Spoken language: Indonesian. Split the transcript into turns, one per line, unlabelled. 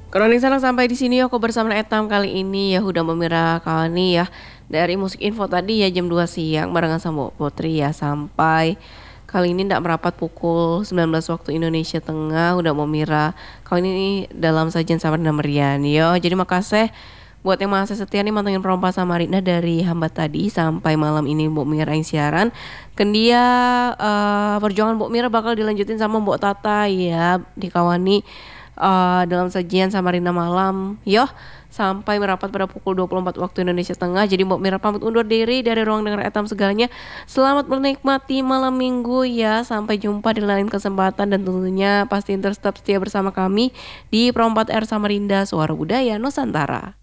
Kronik Sanak sampai di sini aku bersama Etam kali ini ya udah Memira kali ya dari musik info tadi ya jam 2 siang barengan sama Mbak Putri ya sampai kali ini tidak merapat pukul 19 waktu Indonesia Tengah udah Memira kali ini dalam sajian Sabrina Merian yo jadi makasih buat yang masih setia nih mantengin Perompak Samarinda dari hamba tadi sampai malam ini Mbok Mira yang siaran. Kendia perjuangan Mbok Mira bakal dilanjutin sama Mbok Tata ya dikawani dalam sajian Samarinda malam. Yo, sampai merapat pada pukul 24 waktu Indonesia Tengah. Jadi Mbok Mira pamit undur diri dari ruang dengar Etam segalanya. Selamat menikmati malam minggu ya. Sampai jumpa di lain kesempatan dan tentunya pasti tetap setia bersama kami di Perompak R Samarinda Suara Budaya Nusantara.